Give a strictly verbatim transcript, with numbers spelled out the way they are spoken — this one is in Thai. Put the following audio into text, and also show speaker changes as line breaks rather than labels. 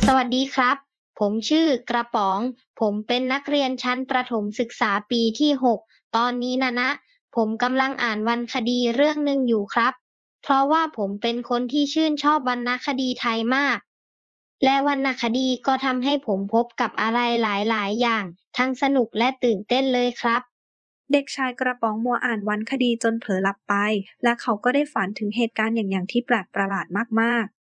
สวัสดีครับ ผมชื่อกระป๋อง ผมเป็นนักเรียนชั้นประถมศึกษาปีที่ หก ตอนนี้นะนะ ผมกำลังอ่านวรรณคดีเรื่องหนึ่งอยู่ครับ เพราะว่าผมเป็นคนที่ชื่นชอบวรรณคดีไทยมาก และวรรณคดีก็ทำให้ผมพบกับอะไรหลายๆ อย่าง ทั้งสนุกและตื่นเต้นเลยครับ
เด็กชายกระป๋องมัวอ่านวรรณคดีจนเผลอหลับไป และเขาก็ได้ฝันถึงเหตุการณ์อย่างๆที่แปลกประหลาดมาก